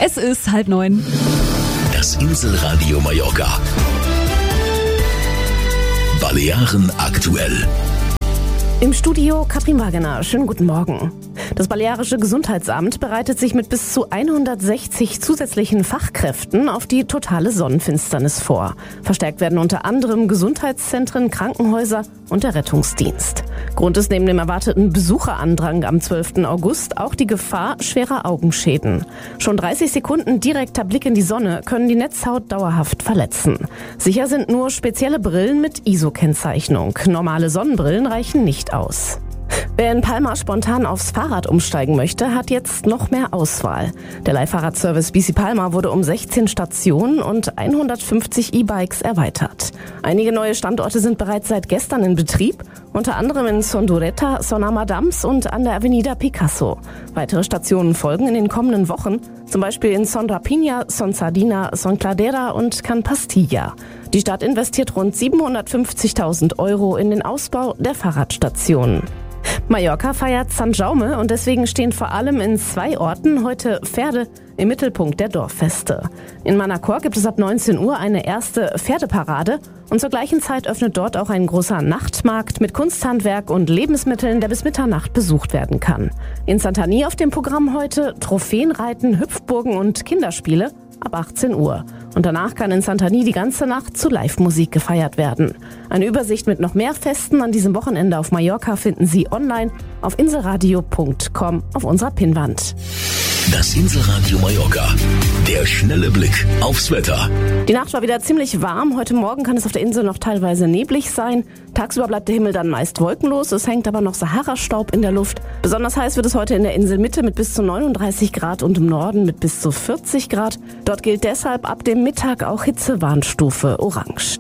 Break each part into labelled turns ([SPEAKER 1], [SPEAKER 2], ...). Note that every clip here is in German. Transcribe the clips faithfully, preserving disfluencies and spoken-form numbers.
[SPEAKER 1] Es ist halb neun.
[SPEAKER 2] Das Inselradio Mallorca. Balearen aktuell.
[SPEAKER 3] Im Studio Katrin Wagener. Schönen guten Morgen. Das Balearische Gesundheitsamt bereitet sich mit bis zu hundertsechzig zusätzlichen Fachkräften auf die totale Sonnenfinsternis vor. Verstärkt werden unter anderem Gesundheitszentren, Krankenhäuser und der Rettungsdienst. Grund ist neben dem erwarteten Besucherandrang am zwölften August auch die Gefahr schwerer Augenschäden. Schon dreißig Sekunden direkter Blick in die Sonne können die Netzhaut dauerhaft verletzen. Sicher sind nur spezielle Brillen mit I S O-Kennzeichnung. Normale Sonnenbrillen reichen nicht aus. Wer in Palma spontan aufs Fahrrad umsteigen möchte, hat jetzt noch mehr Auswahl. Der Leihfahrradservice B C Palma wurde um sechzehn Stationen und hundertfünfzig E-Bikes erweitert. Einige neue Standorte sind bereits seit gestern in Betrieb, unter anderem in Sondureta, Sonamadams und an der Avenida Picasso. Weitere Stationen folgen in den kommenden Wochen, zum Beispiel in Son Rapina, Son Sardina, Son Cladera und Can Pastilla. Die Stadt investiert rund siebenhundertfünfzigtausend Euro in den Ausbau der Fahrradstationen. Mallorca feiert Sant Jaume und deswegen stehen vor allem in zwei Orten heute Pferde im Mittelpunkt der Dorffeste. In Manacor gibt es ab neunzehn Uhr eine erste Pferdeparade und zur gleichen Zeit öffnet dort auch ein großer Nachtmarkt mit Kunsthandwerk und Lebensmitteln, der bis Mitternacht besucht werden kann. In Santanyí auf dem Programm heute Trophäenreiten, Hüpfburgen und Kinderspiele ab achtzehn Uhr. Und danach kann in Santanyí die ganze Nacht zu Live-Musik gefeiert werden. Eine Übersicht mit noch mehr Festen an diesem Wochenende auf Mallorca finden Sie online auf inselradio punkt com auf unserer Pinnwand.
[SPEAKER 2] Das Inselradio Mallorca. Der schnelle Blick aufs Wetter.
[SPEAKER 3] Die Nacht war wieder ziemlich warm. Heute Morgen kann es auf der Insel noch teilweise neblig sein. Tagsüber bleibt der Himmel dann meist wolkenlos. Es hängt aber noch Sahara-Staub in der Luft. Besonders heiß wird es heute in der Inselmitte mit bis zu neununddreißig Grad und im Norden mit bis zu vierzig Grad. Dort gilt deshalb ab dem Mittag auch Hitzewarnstufe Orange.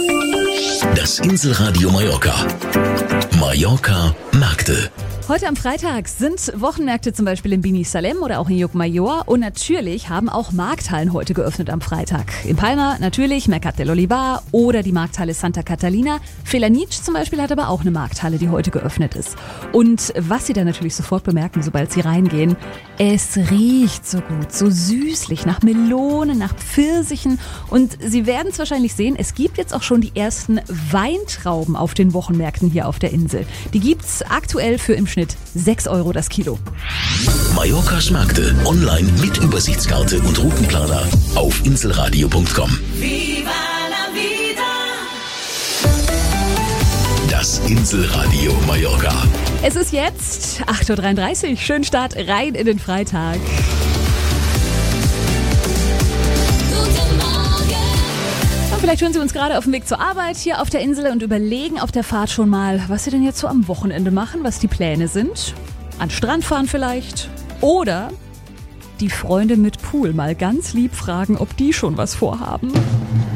[SPEAKER 2] Das Inselradio Mallorca. Mallorca Märkte.
[SPEAKER 1] Heute am Freitag sind Wochenmärkte zum Beispiel in Bini Salem oder auch in Llucmajor und natürlich haben auch Markthallen heute geöffnet am Freitag. In Palma natürlich Mercat del Olivar oder die Markthalle Santa Catalina. Felanitx zum Beispiel hat aber auch eine Markthalle, die heute geöffnet ist. Und was Sie da natürlich sofort bemerken, sobald Sie reingehen, es riecht so gut, so süßlich nach Melonen, nach Pfirsichen und Sie werden es wahrscheinlich sehen, es gibt jetzt auch schon die ersten Weintrauben auf den Wochenmärkten hier auf der Insel. Die gibt's aktuell für im Schnitt sechs Euro das Kilo.
[SPEAKER 2] Mallorcas Märkte online mit Übersichtskarte und Routenplaner auf inselradio punkt com.
[SPEAKER 4] Viva la vida.
[SPEAKER 2] Das Inselradio Mallorca.
[SPEAKER 1] Es ist jetzt acht Uhr dreiunddreißig. Schönen Start rein in den Freitag.
[SPEAKER 4] Guten Morgen.
[SPEAKER 1] Und vielleicht hören Sie uns gerade auf dem Weg zur Arbeit hier auf der Insel und überlegen auf der Fahrt schon mal, was Sie denn jetzt so am Wochenende machen, was die Pläne sind. An Strand fahren vielleicht. Oder die Freunde mit Pool mal ganz lieb fragen, ob die schon was vorhaben.